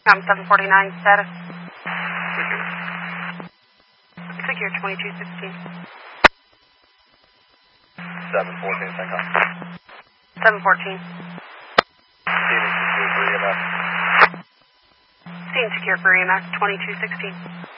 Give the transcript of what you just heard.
I'm 749 status. Secure. Secure 2216. 714, thank you. 714. Scene secure for EMS. Scene secure for EMS 2216.